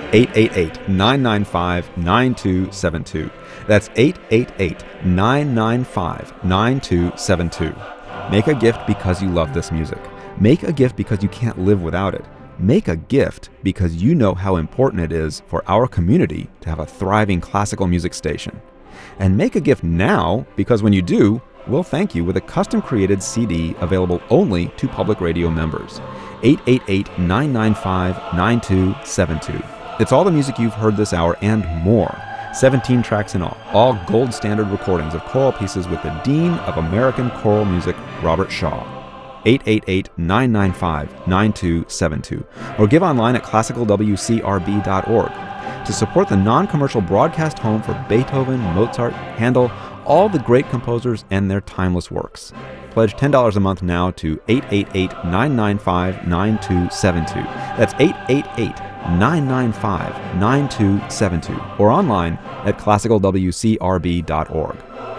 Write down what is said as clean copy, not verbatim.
888-995-9272. That's 888-995-9272. Make a gift because you love this music. Make a gift because you can't live without it. Make a gift because you know how important it is for our community to have a thriving classical music station. And make a gift now because when you do, we'll thank you with a custom-created CD available only to public radio members. 888-995-9272. It's all the music you've heard this hour and more. 17 tracks in all gold standard recordings of choral pieces with the Dean of American Choral Music, Robert Shaw. 888-995-9272. Or give online at classicalwcrb.org. To support the non-commercial broadcast home for Beethoven, Mozart, Handel, all the great composers and their timeless works. Pledge $10 a month now to 888-995-9272. That's 888-995-9272. Or online at classicalwcrb.org.